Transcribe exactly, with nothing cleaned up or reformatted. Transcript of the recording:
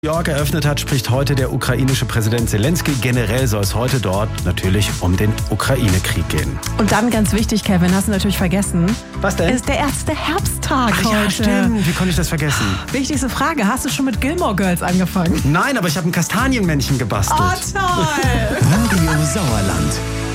York eröffnet hat, spricht heute der ukrainische Präsident Zelensky. Generell soll es heute dort natürlich um den Ukraine-Krieg gehen. Und dann ganz wichtig, Kevin, hast du natürlich vergessen. Was denn? Ist der erste Herbsttag Ach, heute. ja, stimmt. Wie konnte ich das vergessen? Wichtigste Frage, hast du schon mit Gilmore Girls angefangen? Nein, aber ich habe ein Kastanienmännchen gebastelt. Oh, toll! Radio Sauerland.